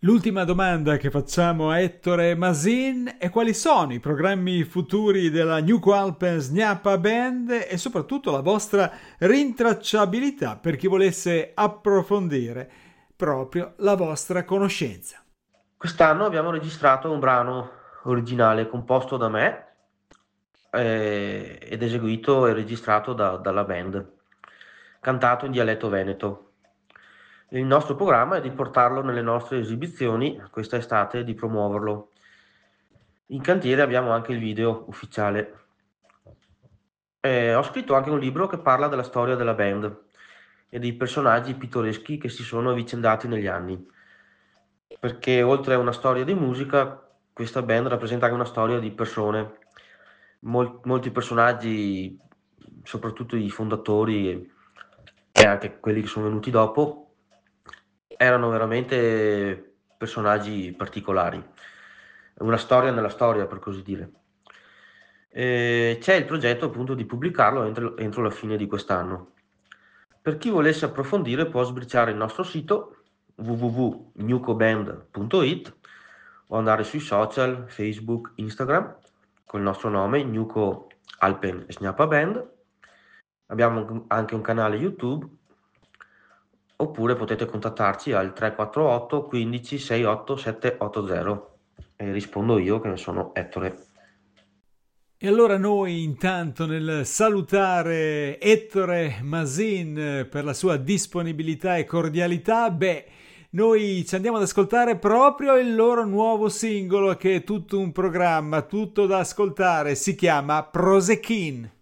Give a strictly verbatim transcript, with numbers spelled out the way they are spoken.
L'ultima domanda che facciamo a Ettore Masin è: quali sono i programmi futuri della Nuco Alpen Snappa Band e soprattutto la vostra rintracciabilità per chi volesse approfondire proprio la vostra conoscenza? Quest'anno abbiamo registrato un brano originale composto da me eh, ed eseguito e registrato da- dalla band, cantato in dialetto veneto. Il nostro programma è di portarlo nelle nostre esibizioni questa estate e di promuoverlo. In cantiere abbiamo anche il video ufficiale. Eh, ho scritto anche un libro che parla della storia della band e dei personaggi pittoreschi che si sono avvicendati negli anni, perché oltre a una storia di musica, questa band rappresenta anche una storia di persone. Mol- molti personaggi, soprattutto i fondatori e e anche quelli che sono venuti dopo, erano veramente personaggi particolari. Una storia nella storia, per così dire. E c'è il progetto appunto di pubblicarlo entro, entro la fine di quest'anno. Per chi volesse approfondire può sbirciare il nostro sito w w w punto nucoband punto it o andare sui social, Facebook, Instagram, con il nostro nome, Nuco Alpen Snappa Band. Abbiamo anche un canale YouTube, oppure potete contattarci al tre quattro otto quindici sessantotto settecentoottanta e rispondo io che ne sono Ettore. E allora noi intanto nel salutare Ettore Masin per la sua disponibilità e cordialità, beh, noi ci andiamo ad ascoltare proprio il loro nuovo singolo che è tutto un programma, tutto da ascoltare, si chiama Prosechin.